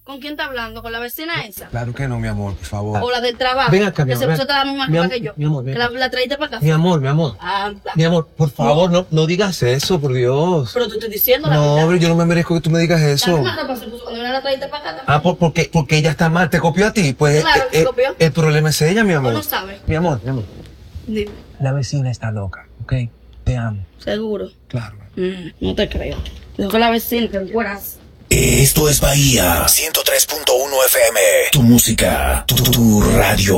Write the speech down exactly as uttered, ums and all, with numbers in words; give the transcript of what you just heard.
¿Con quién está hablando? ¿Con la vecina esa? Claro que no, mi amor, por favor. ¿O la del trabajo? Ven acá, mi que amor, se puso ven. a más Mi cara am- que yo. mi amor, ven. Que la, la traíste para acá. Mi amor, mi amor. Anda. Mi amor, por favor, no, no digas eso, por Dios. Pero tú estoy diciendo la No, verdad. hombre, yo no me merezco que tú me digas La eso. misma ropa se puso cuando la traíste para acá. Ah, por, porque, porque ella está mal, ¿te copió a ti? Pues Claro, eh, te eh, copió. el problema es ella, mi ¿O amor. no sabes? Mi amor, mi amor. Dime. La vecina está loca, ¿ok? Te amo. Seguro. Claro. Mm, no te creo. Dijo que la vecina que fueras. Esto es Bahía ciento tres punto uno F M. Tu música, tu, tu radio.